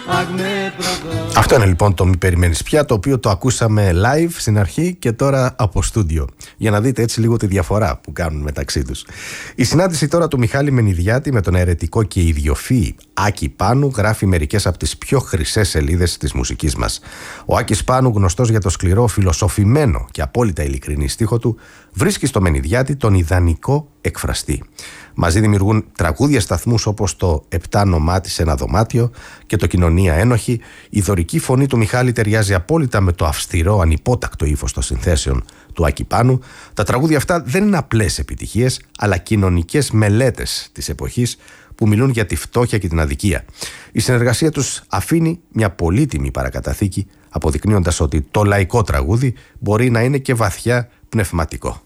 Αυτό είναι λοιπόν το «Μη περιμένεις πια», το οποίο το ακούσαμε live στην αρχή και τώρα από στούντιο, για να δείτε έτσι λίγο τη διαφορά που κάνουν μεταξύ τους. Η συνάντηση τώρα του Μιχάλη Μενιδιάτη με τον αιρετικό και ιδιοφυή Άκη Πάνου γράφει μερικές από τις πιο χρυσές σελίδες της μουσικής μας. Ο Άκης Πάνου, γνωστός για το σκληρό, φιλοσοφημένο και απόλυτα ειλικρινή στίχο του, βρίσκει στο Μενιδιάτη τον ιδανικό εκφραστή. Μαζί δημιουργούν τραγούδια σταθμούς όπως το «Επτά νομάτι σε ένα δωμάτιο» και το «Κοινωνία ένοχη». Η δωρική φωνή του Μιχάλη ταιριάζει απόλυτα με το αυστηρό, ανυπότακτο ύφος των συνθέσεων του Άκη Πάνου. Τα τραγούδια αυτά δεν είναι απλές επιτυχίες, αλλά κοινωνικές μελέτες της εποχής που μιλούν για τη φτώχεια και την αδικία. Η συνεργασία τους αφήνει μια πολύτιμη παρακαταθήκη, αποδεικνύοντας ότι το λαϊκό τραγούδι μπορεί να είναι και βαθιά πνευματικό.